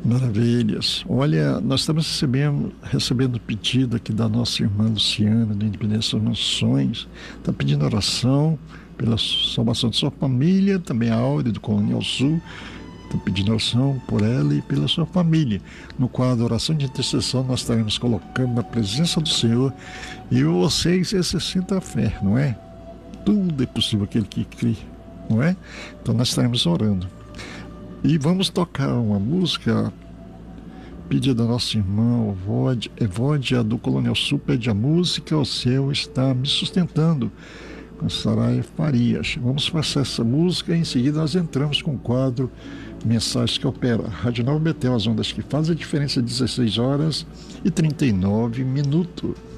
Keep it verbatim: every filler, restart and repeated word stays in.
Maravilhas. Olha, nós estamos recebendo, recebendo pedido aqui da nossa irmã Luciana, da Independência das Nações. Está pedindo oração pela salvação de sua família, também a Áurea do Colonial Sul. Está pedindo oração por ela e pela sua família. No quadro Oração de Intercessão, nós estaremos colocando na presença do Senhor e vocês exercitam a fé, não é? Tudo é possível aquele que crê, não é? Então nós estaremos orando. E vamos tocar uma música pedida da nossa irmã Evódia do Colonial Sul, pede a música O Céu Está Me Sustentando, com Saraia Farias. Vamos passar essa música e em seguida nós entramos com o quadro Mensagens que Opera. Rádio Nova Betel, as ondas que fazem a diferença, dezesseis horas e trinta e nove minutos.